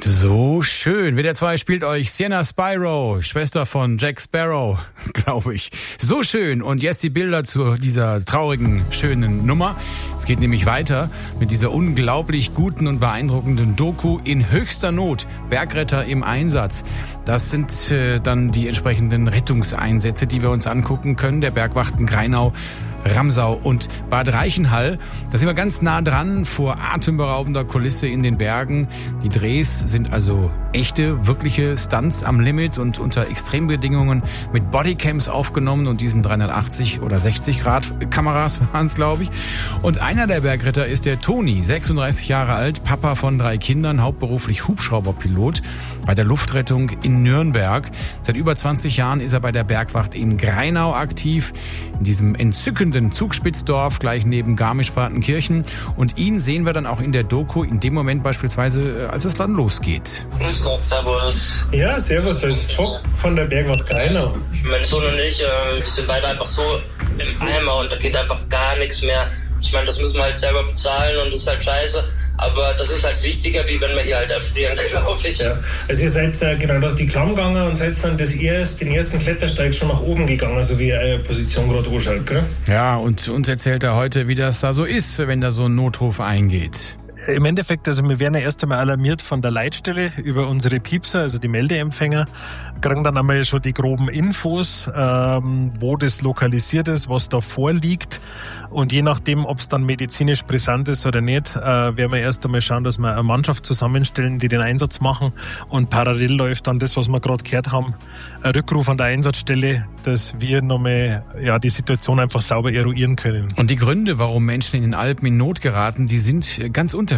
So schön. WDR 2 spielt euch Sienna Spyro, Schwester von Jack Sparrow, glaube ich. So schön. Und jetzt die Bilder zu dieser traurigen, schönen Nummer. Es geht nämlich weiter mit dieser unglaublich guten und beeindruckenden Doku In höchster Not. Bergretter im Einsatz. Das sind dann die entsprechenden Rettungseinsätze, die wir uns angucken können. Der Bergwachten Grainau, Ramsau und Bad Reichenhall. Da sind wir ganz nah dran vor atemberaubender Kulisse in den Bergen. Die Drehs sind also echte, wirkliche Stunts am Limit und unter Extrembedingungen mit Bodycams aufgenommen und diesen 380 oder 60 Grad Kameras waren es, glaube ich. Und einer der Bergretter ist der Toni, 36 Jahre alt, Papa von 3 Kindern, hauptberuflich Hubschrauberpilot bei der Luftrettung in Nürnberg. Seit über 20 Jahren ist er bei der Bergwacht in Grainau aktiv, in diesem entzückenden Zugspitzdorf gleich neben Garmisch-Partenkirchen. Und ihn sehen wir dann auch in der Doku, in dem Moment beispielsweise, als es dann losgeht. Grüß Gott, servus. Ja, servus, da ist Fock von der Bergwacht Grainau. Mein Sohn und ich, wir sind beide einfach so im Eimer und da geht einfach gar nichts mehr. Ich meine, das müssen wir halt selber bezahlen und das ist halt scheiße. Aber das ist halt wichtiger, wie wenn wir hier halt erfrieren, glaube ich. Ja. Also ihr seid genau durch die Klamm gegangen und seid dann den ersten Klettersteig schon nach oben gegangen, so wie eure Position gerade anschaut, gell? Ja, und uns erzählt er heute, wie das da so ist, wenn da so ein Notruf eingeht. Im Endeffekt, also wir werden ja erst einmal alarmiert von der Leitstelle über unsere Piepser, also die Meldeempfänger, kriegen dann einmal schon die groben Infos, wo das lokalisiert ist, was da vorliegt. Und je nachdem, ob es dann medizinisch brisant ist oder nicht, werden wir erst einmal schauen, dass wir eine Mannschaft zusammenstellen, die den Einsatz machen. Und parallel läuft dann das, was wir gerade gehört haben, ein Rückruf an der Einsatzstelle, dass wir nochmal die Situation einfach sauber eruieren können. Und die Gründe, warum Menschen in den Alpen in Not geraten, die sind ganz unterschiedlich.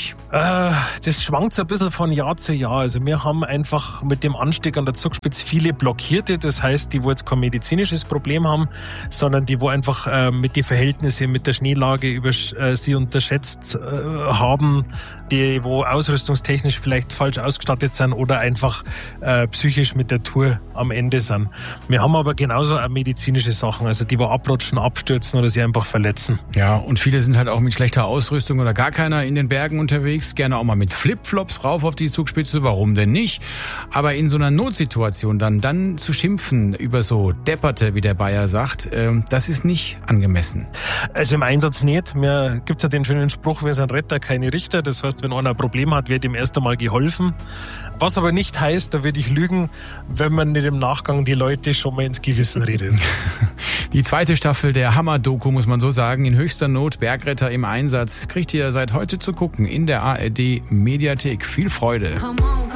Das schwankt so ein bisschen von Jahr zu Jahr. Also wir haben einfach mit dem Anstieg an der Zugspitze viele Blockierte. Das heißt, die, wo jetzt kein medizinisches Problem haben, sondern die, wo einfach mit den Verhältnissen, mit der Schneelage sie unterschätzt haben, die, wo ausrüstungstechnisch vielleicht falsch ausgestattet sind oder einfach psychisch mit der Tour am Ende sind. Wir haben aber genauso auch medizinische Sachen, also die, wo abrutschen, abstürzen oder sie einfach verletzen. Ja, und viele sind halt auch mit schlechter Ausrüstung oder gar keiner in den Bergen unterwegs, gerne auch mal mit Flipflops rauf auf die Zugspitze, warum denn nicht? Aber in so einer Notsituation dann zu schimpfen über so Depperte, wie der Bayer sagt, das ist nicht angemessen. Also im Einsatz nicht. Mir gibt's ja den schönen Spruch, wir sind Retter, keine Richter. Das heißt, wenn einer ein Problem hat, wird ihm erst einmal geholfen. Was aber nicht heißt, da würde ich lügen, wenn man nicht im Nachgang die Leute schon mal ins Gewissen redet. Die zweite Staffel der Hammer-Doku, muss man so sagen, in höchster Not, Bergretter im Einsatz, kriegt ihr seit heute zu gucken in der ARD Mediathek. Viel Freude.